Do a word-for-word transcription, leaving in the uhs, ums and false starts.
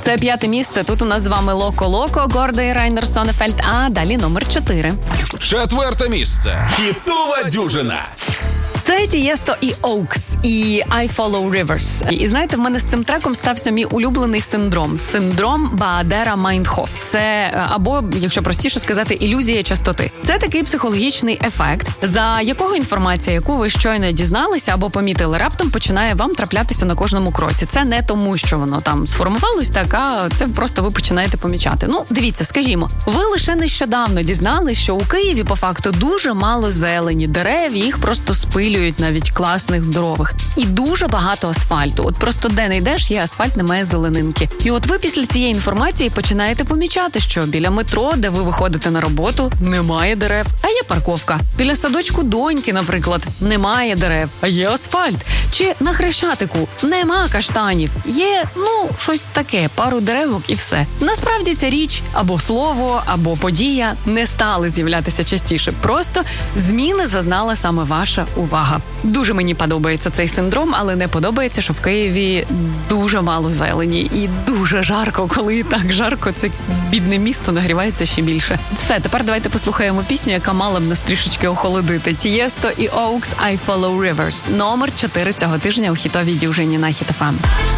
Це п'яте місце. Тут у нас з вами Локо Локо, Гордо і Райнер Сонефельд, а далі номер чотири. Четверте місце. Хітова дюжина. Це Тієсто і Оукс, і I Follow Rivers. І знаєте, в мене з цим треком стався мій улюблений синдром. Синдром Баадера-Майндхоф. Це, або, якщо простіше сказати, ілюзія частоти. Це такий психологічний ефект, за якого інформація, яку ви щойно дізналися або помітили, раптом починає вам траплятися на кожному кроці. Це не тому, що воно там сформувалось так, а це просто ви починаєте помічати. Ну, дивіться, скажімо, ви лише нещодавно дізналися, що у Києві, по факту, дуже мало зелені, дерев, їх просто спилюють, навіть класних, здорових. І дуже багато асфальту. От просто де не йдеш, є асфальт, немає зеленинки. І от ви після цієї інформації починаєте помічати, що біля метро, де ви виходите на роботу, немає дерев, а є парковка. Біля садочку доньки, наприклад, немає дерев, а є асфальт. Чи на Хрещатику нема каштанів, є, ну, щось таке, пару деревок і все. Насправді ця річ, або слово, або подія не стали з'являтися частіше. Просто зміни зазнала саме ваша увага. Дуже мені подобається цей синдром, але не подобається, що в Києві дуже мало зелені і дуже жарко. Коли так жарко, це бідне місто нагрівається ще більше. Все, тепер давайте послухаємо пісню, яка мала б нас трішечки охолодити. Тієсто і Оукс, I Follow Rivers. Номер чотири цього тижня у хітовій дюжині на Хіт еф ем.